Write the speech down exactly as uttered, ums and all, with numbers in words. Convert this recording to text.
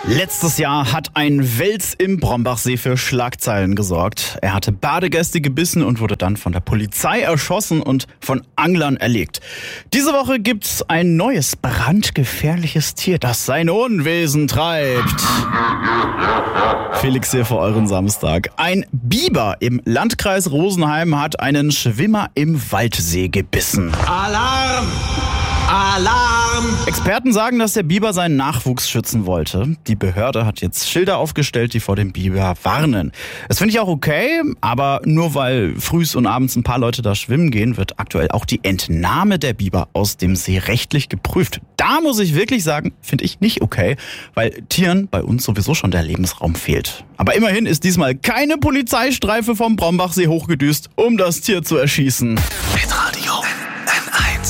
Letztes Jahr hat ein Wels im Brombachsee für Schlagzeilen gesorgt. Er hatte Badegäste gebissen und wurde dann von der Polizei erschossen und von Anglern erlegt. Diese Woche gibt's ein neues brandgefährliches Tier, das sein Unwesen treibt. Felix hier für euren Samstag. Ein Biber im Landkreis Rosenheim hat einen Schwimmer im Waldsee gebissen. Alarm! Alarm! Experten sagen, dass der Biber seinen Nachwuchs schützen wollte. Die Behörde hat jetzt Schilder aufgestellt, die vor dem Biber warnen. Das finde ich auch okay, aber nur weil frühs und abends ein paar Leute da schwimmen gehen, wird aktuell auch die Entnahme der Biber aus dem See rechtlich geprüft. Da muss ich wirklich sagen, finde ich nicht okay, weil Tieren bei uns sowieso schon der Lebensraum fehlt. Aber immerhin ist diesmal keine Polizeistreife vom Brombachsee hochgedüst, um das Tier zu erschießen.